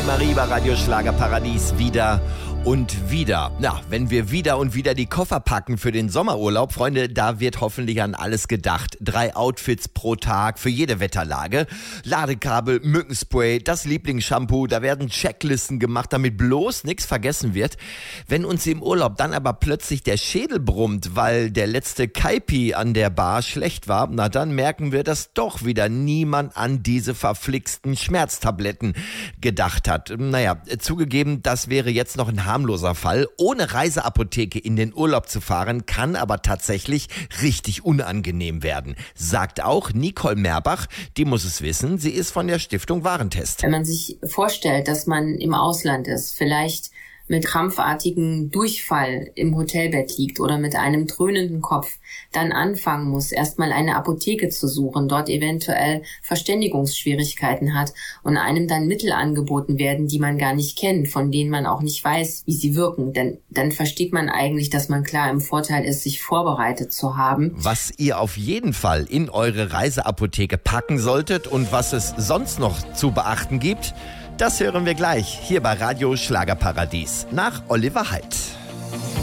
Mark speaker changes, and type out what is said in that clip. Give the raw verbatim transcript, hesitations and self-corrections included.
Speaker 1: Marie bei Radio Schlagerparadies wieder und wieder. Na, wenn wir wieder und wieder die Koffer packen für den Sommerurlaub, Freunde, da wird hoffentlich an alles gedacht. Drei Outfits pro Tag für jede Wetterlage. Ladekabel, Mückenspray, das Lieblingsshampoo, da werden Checklisten gemacht, damit bloß nichts vergessen wird. Wenn uns im Urlaub dann aber plötzlich der Schädel brummt, weil der letzte Kaipi an der Bar schlecht war, na dann merken wir, dass doch wieder niemand an diese verflixten Schmerztabletten gedacht hat. Naja, zugegeben, das wäre jetzt noch ein harmloser Fall. Ohne Reiseapotheke in den Urlaub zu fahren, kann aber tatsächlich richtig unangenehm werden. Sagt auch Nicole Merbach, die muss es wissen, sie ist von der Stiftung Warentest.
Speaker 2: Wenn man sich vorstellt, dass man im Ausland ist, vielleicht mit krampfartigen Durchfall im Hotelbett liegt oder mit einem dröhnenden Kopf, dann anfangen muss, erstmal eine Apotheke zu suchen, dort eventuell Verständigungsschwierigkeiten hat und einem dann Mittel angeboten werden, die man gar nicht kennt, von denen man auch nicht weiß, wie sie wirken. Denn dann versteht man eigentlich, dass man klar im Vorteil ist, sich vorbereitet zu haben.
Speaker 1: Was ihr auf jeden Fall in eure Reiseapotheke packen solltet und was es sonst noch zu beachten gibt, das hören wir gleich hier bei Radio Schlagerparadies nach Oliver Heidt.